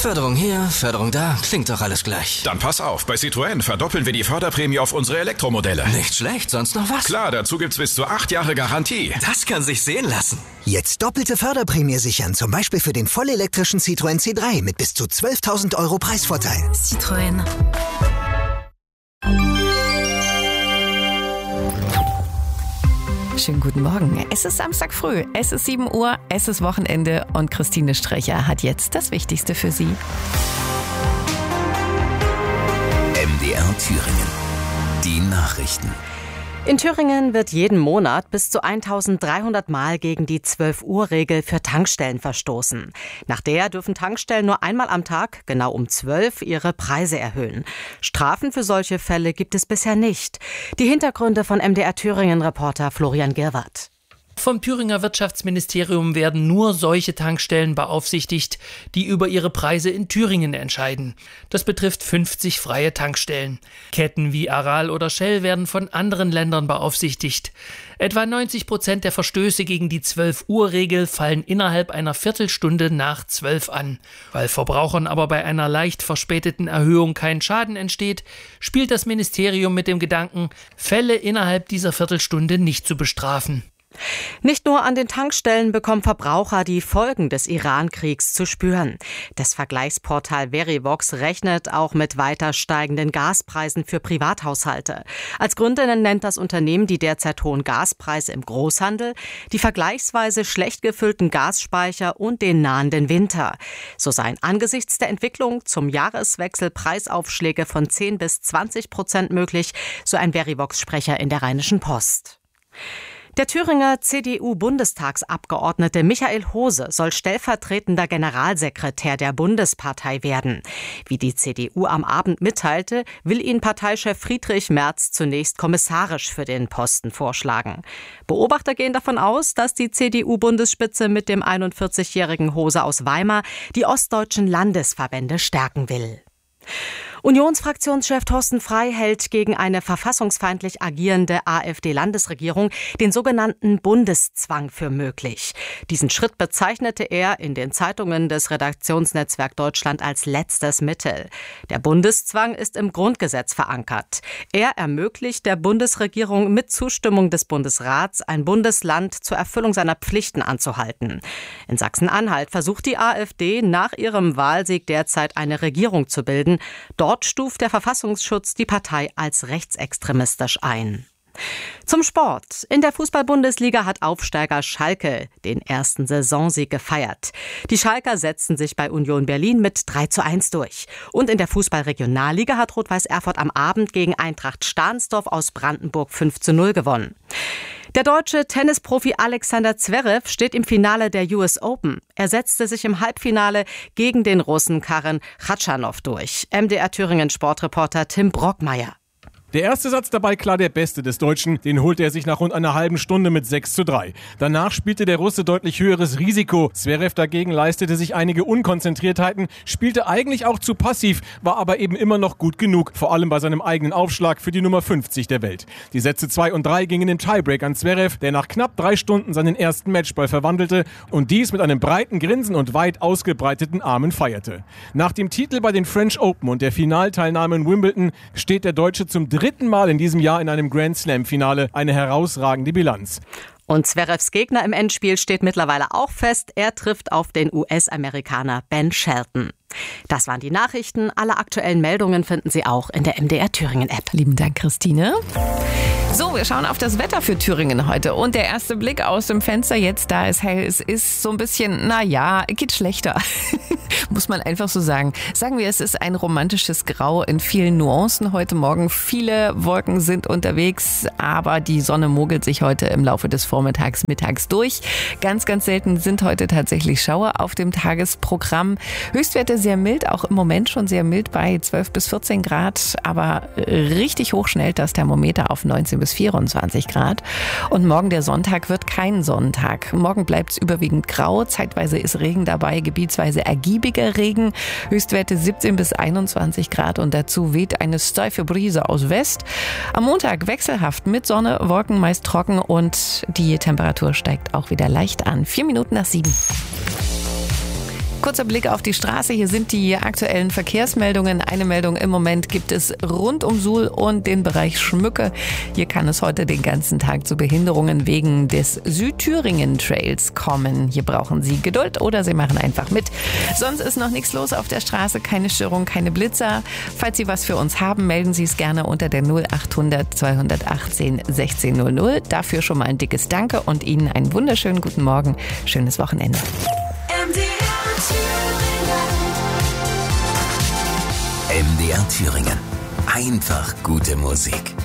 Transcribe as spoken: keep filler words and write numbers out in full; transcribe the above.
Förderung hier, Förderung da, klingt doch alles gleich. Dann pass auf, bei Citroën verdoppeln wir die Förderprämie auf unsere Elektromodelle. Nicht schlecht, sonst noch was? Klar, dazu gibt's bis zu acht Jahre Garantie. Das kann sich sehen lassen. Jetzt doppelte Förderprämie sichern, zum Beispiel für den vollelektrischen Citroën C drei mit bis zu zwölftausend Euro Preisvorteil. Citroën. Schönen guten Morgen. Es ist Samstag früh, es ist sieben Uhr, es ist Wochenende und Christine Strecher hat jetzt das Wichtigste für Sie. M D R Thüringen. Die Nachrichten. In Thüringen wird jeden Monat bis zu eintausenddreihundert Mal gegen die zwölf-Uhr-Regel für Tankstellen verstoßen. Nach der dürfen Tankstellen nur einmal am Tag, genau um zwölf, ihre Preise erhöhen. Strafen für solche Fälle gibt es bisher nicht. Die Hintergründe von M D R Thüringen-Reporter Florian Girwart. Vom Thüringer Wirtschaftsministerium werden nur solche Tankstellen beaufsichtigt, die über ihre Preise in Thüringen entscheiden. Das betrifft fünfzig freie Tankstellen. Ketten wie Aral oder Shell werden von anderen Ländern beaufsichtigt. Etwa neunzig Prozent der Verstöße gegen die zwölf-Uhr-Regel fallen innerhalb einer Viertelstunde nach zwölf an. Weil Verbrauchern aber bei einer leicht verspäteten Erhöhung kein Schaden entsteht, spielt das Ministerium mit dem Gedanken, Fälle innerhalb dieser Viertelstunde nicht zu bestrafen. Nicht nur an den Tankstellen bekommen Verbraucher die Folgen des Iran-Kriegs zu spüren. Das Vergleichsportal Verivox rechnet auch mit weiter steigenden Gaspreisen für Privathaushalte. Als Gründe nennt das Unternehmen die derzeit hohen Gaspreise im Großhandel, die vergleichsweise schlecht gefüllten Gasspeicher und den nahenden Winter. So seien angesichts der Entwicklung zum Jahreswechsel Preisaufschläge von zehn bis zwanzig Prozent möglich, so ein Verivox-Sprecher in der Rheinischen Post. Der Thüringer C D U-Bundestagsabgeordnete Michael Hose soll stellvertretender Generalsekretär der Bundespartei werden. Wie die C D U am Abend mitteilte, will ihn Parteichef Friedrich Merz zunächst kommissarisch für den Posten vorschlagen. Beobachter gehen davon aus, dass die C D U-Bundesspitze mit dem einundvierzigjährigen Hose aus Weimar die ostdeutschen Landesverbände stärken will. Unionsfraktionschef Thorsten Frey hält gegen eine verfassungsfeindlich agierende AfD-Landesregierung den sogenannten Bundeszwang für möglich. Diesen Schritt bezeichnete er in den Zeitungen des Redaktionsnetzwerk Deutschland als letztes Mittel. Der Bundeszwang ist im Grundgesetz verankert. Er ermöglicht der Bundesregierung mit Zustimmung des Bundesrats, ein Bundesland zur Erfüllung seiner Pflichten anzuhalten. In Sachsen-Anhalt versucht die AfD nach ihrem Wahlsieg derzeit eine Regierung zu bilden. Dort Dort stuft der Verfassungsschutz die Partei als rechtsextremistisch ein. Zum Sport. In der Fußball-Bundesliga hat Aufsteiger Schalke den ersten Saisonsieg gefeiert. Die Schalker setzten sich bei Union Berlin mit drei zu eins durch. Und in der Fußball-Regionalliga hat Rot-Weiß Erfurt am Abend gegen Eintracht Stahnsdorf aus Brandenburg fünf zu null gewonnen. Der deutsche Tennisprofi Alexander Zverev steht im Finale der U S Open. Er setzte sich im Halbfinale gegen den Russen Karen Khachanov durch. M D R Thüringen Sportreporter Tim Brockmeier. Der erste Satz dabei klar der beste des Deutschen, den holte er sich nach rund einer halben Stunde mit sechs zu drei. Danach spielte der Russe deutlich höheres Risiko. Zverev dagegen leistete sich einige Unkonzentriertheiten, spielte eigentlich auch zu passiv, war aber eben immer noch gut genug, vor allem bei seinem eigenen Aufschlag für die Nummer fünfzig der Welt. Die Sätze zwei und drei gingen im Tiebreak an Zverev, der nach knapp drei Stunden seinen ersten Matchball verwandelte und dies mit einem breiten Grinsen und weit ausgebreiteten Armen feierte. Nach dem Titel bei den French Open und der Finalteilnahme in Wimbledon steht der Deutsche zum dritten Mal in diesem Jahr in einem Grand Slam-Finale, eine herausragende Bilanz. Und Zverevs Gegner im Endspiel steht mittlerweile auch fest. Er trifft auf den U S-Amerikaner Ben Shelton. Das waren die Nachrichten. Alle aktuellen Meldungen finden Sie auch in der M D R Thüringen-App. Lieben Dank, Christine. So, wir schauen auf das Wetter für Thüringen heute. Und der erste Blick aus dem Fenster jetzt, da ist hell. Es ist so ein bisschen, naja, geht schlechter. Muss man einfach so sagen. Sagen wir, es ist ein romantisches Grau in vielen Nuancen heute Morgen. Viele Wolken sind unterwegs, aber die Sonne mogelt sich heute im Laufe des Vormittags, mittags durch. Ganz, ganz selten sind heute tatsächlich Schauer auf dem Tagesprogramm. Höchstwerte sehr mild, auch im Moment schon sehr mild bei zwölf bis vierzehn Grad. Aber richtig hoch schnellt das Thermometer auf neunzehn bis vierundzwanzig Grad. Und morgen der Sonntag wird kein Sonnentag. Morgen bleibt es überwiegend grau. Zeitweise ist Regen dabei, gebietsweise ergiebiger Regen. Höchstwerte siebzehn bis einundzwanzig Grad und dazu weht eine steife Brise aus West. Am Montag wechselhaft mit Sonne, Wolken meist trocken und die Temperatur steigt auch wieder leicht an. Vier Minuten nach sieben. Kurzer Blick auf die Straße. Hier sind die aktuellen Verkehrsmeldungen. Eine Meldung im Moment gibt es rund um Suhl und den Bereich Schmücke. Hier kann es heute den ganzen Tag zu Behinderungen wegen des Südthüringen-Trails kommen. Hier brauchen Sie Geduld oder Sie machen einfach mit. Sonst ist noch nichts los auf der Straße. Keine Störung, keine Blitzer. Falls Sie was für uns haben, melden Sie es gerne unter der null achthundert zweihundertachtzehn sechzehn null null. Dafür schon mal ein dickes Danke und Ihnen einen wunderschönen guten Morgen. Schönes Wochenende. M D R Thüringen. Einfach gute Musik.